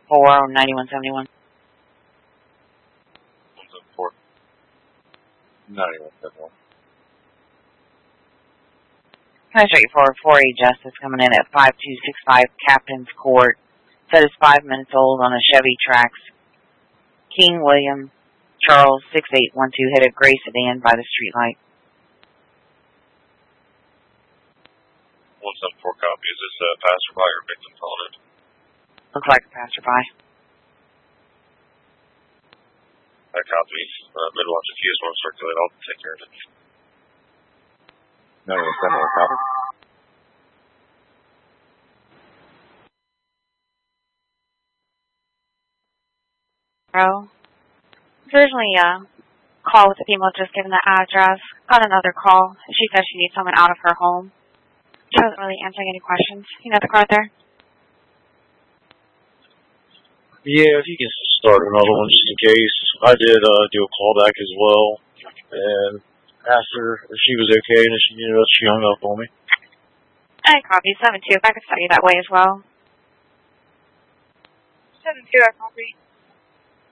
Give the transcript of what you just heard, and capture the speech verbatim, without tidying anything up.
four ninety-one seventy-one. one seven four. ninety-one seventy-one. Can I show you for four A Justice coming in at five two six five Captain's Court. Said is five minutes old on a Chevy Trax. King William Charles six eight one two hit a gray sedan by the streetlight. one seven four copy. Is this a passerby or victim calling it? Looks like a passerby. That copy. Uh, Midwatch, if you just want to circulate, I'll take care of it. ninety-one seventy-one copy. Bro. Originally, uh, call with the female just given the address. Got another call. She said she needs someone out of her home. She wasn't really answering any questions. You know the card there? Yeah, if you can start another one just in case. I did uh, do a callback as well, and asked her if she was okay, and she, you know, she hung up on me. I copy. seven two. If I could start you that way as well. seven two, I copy.